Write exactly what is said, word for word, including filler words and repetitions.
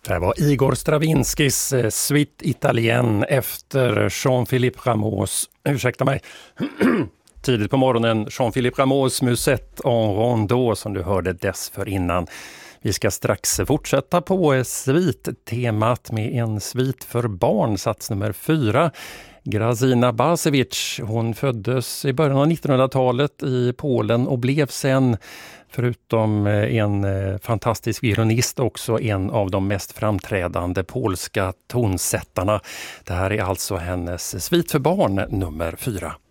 Det var Igor Stravinskys Suite Italienne efter Jean-Philippe Rameaus, ursäkta mig, tidigt på morgonen, Jean-Philippe Rameaus Musette en rondeau som du hörde dessförinnan. Vi ska strax fortsätta på svit-temat med en svit för barn, sats nummer fyra. Grazina Basevic, hon föddes i början av nittonhundratalet i Polen och blev sen, förutom en fantastisk violinist, också en av de mest framträdande polska tonsättarna. Det här är alltså hennes svit för barn nummer fyra.